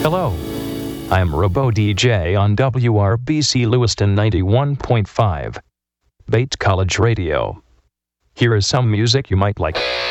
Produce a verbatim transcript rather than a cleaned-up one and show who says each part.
Speaker 1: Hello, I'm Robo D J on W R B C Lewiston ninety-one point five, Bates College Radio. Here is some music you might like.